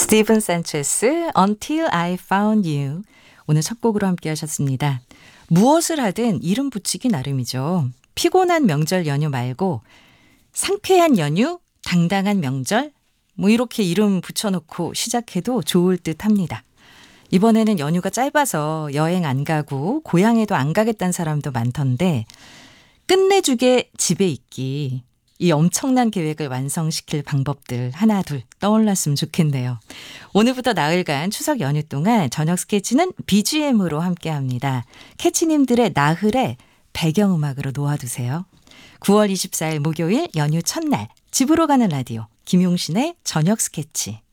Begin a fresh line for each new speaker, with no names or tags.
스티븐 산체스 Until I Found You. 오늘 첫 곡으로 함께 하셨습니다. 무엇을 하든 이름 붙이기 나름이죠. 피곤한 명절 연휴 말고 상쾌한 연휴, 당당한 명절, 뭐 이렇게 이름 붙여놓고 시작해도 좋을 듯 합니다. 이번에는 연휴가 짧아서 여행 안 가고 고향에도 안 가겠다는 사람도 많던데 끝내주게 집에 있기, 이 엄청난 계획을 완성시킬 방법들 하나 둘 떠올랐으면 좋겠네요. 오늘부터 나흘간 추석 연휴 동안 저녁 스케치는 BGM으로 함께합니다. 캐치님들의 나흘의 배경음악으로 놓아두세요. 9월 24일 목요일 연휴 첫날 집으로 가는 라디오 김용신의 저녁 스케치.